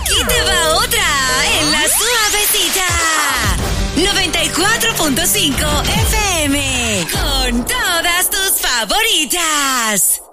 Aquí te va otra en la suavecita. 94.5 FM. Con todas tus favoritas.